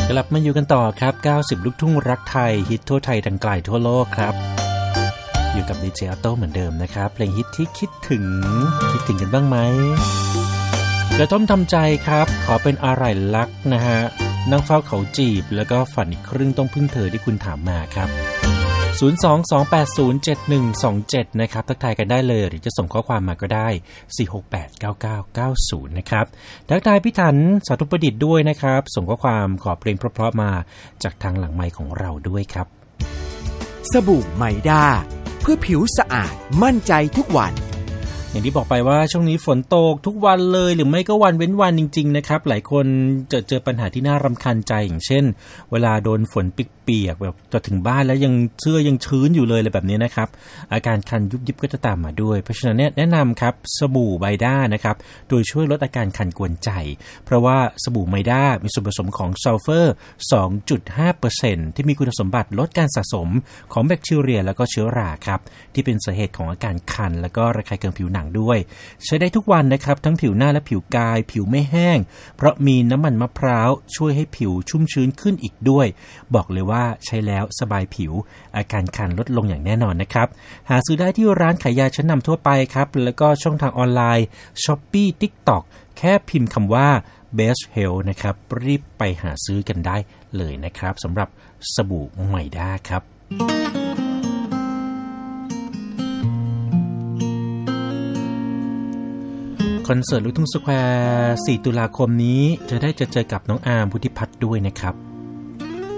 กลับมาอยู่กันต่อครับ90ลูกทุ่งรักไทยฮิตทั่วไทยดังไกลทั่วโลกครับอยู่กับดีเจออโต้เหมือนเดิมนะครับเพลงฮิตที่คิดถึงกันบ้างไหมกระต้มทำใจครับขอเป็นอะไรลักนะฮะนั่งเฝ้าเขาจีบแล้วก็ฝันอีกครึ่งต้องพึ่งเธอที่คุณถามมาครับ022807127นะครับทักทายกันได้เลยหรือจะส่งข้อความมาก็ได้4689990นะครับทักทายพี่ถันสาธุประดิษฐ์ด้วยนะครับส่งข้อความขอเพลงเพราะๆมาจากทางหลังไมค์ของเราด้วยครับสบู่ไมด้าเพื่อผิวสะอาดมั่นใจทุกวันอย่างที่บอกไปว่าช่วงนี้ฝนตกทุกวันเลยหรือไม่ก็วันเว้นวันจริงๆนะครับหลายคนเจอปัญหาที่น่ารำคาญใจอย่างเช่นเวลาโดนฝนเปียกๆแบบจะถึงบ้านแล้วยังเสื้อยังชื้นอยู่เลยอะไรแบบนี้นะครับอาการคันยุบยิบก็จะตามมาด้วยเพราะฉะนั้นแนะนำครับสบู่ไมด้านะครับโดยช่วยลดอาการคันกวนใจเพราะว่าสบู่ไมด้ามีส่วนผสมของซัลเฟอร์ 2.5% ที่มีคุณสมบัติลดการสะสมของแบคทีเรียแล้วก็เชื้อราครับที่เป็นสาเหตุของอาการคันแล้วก็ระคายเคืองผิวหนังด้วยใช้ได้ทุกวันนะครับทั้งผิวหน้าและผิวกายผิวไม่แห้งเพราะมีน้ำมันมะพร้าวช่วยให้ผิวชุ่มชื้นขึ้นอีกด้วยบอกเลยว่าใช้แล้วสบายผิวอาการคันลดลงอย่างแน่นอนนะครับหาซื้อได้ที่ร้านขายยาชั้นนำทั่วไปครับแล้วก็ช่องทางออนไลน์ Shopee TikTok แค่พิมพ์คำว่า Best Health นะครับรีบไปหาซื้อกันได้เลยนะครับสำหรับสบู่ไมด้าครับคอนเสิร์ตลูกทุ่งสแควร์4ตุลาคมนี้จะเจอกับน้องอาร์มพุทธิพัฒน์ด้วยนะครับ